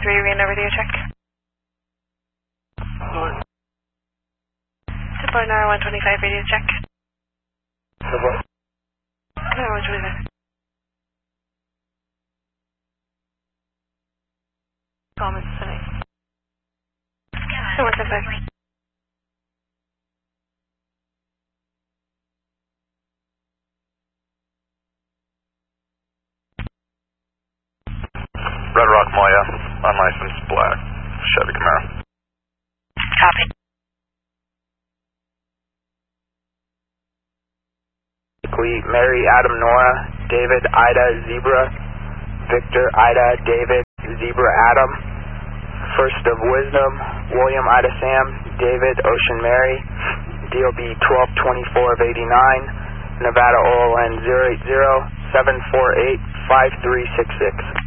3, Reno, radio check. Support Nara 125, radio check. Support. Nara 125. Comments tonight. 175. Red Rock Maya, unlicensed black, Chevy Camaro. Copy. Mary, Adam, Nora, David, Ida, Zebra, Victor, Ida, David, Zebra, Adam, First of Wisdom, William, Ida, Sam, David, Ocean, Mary, DOB 1224 of 89, Nevada OLN 080 748 5366.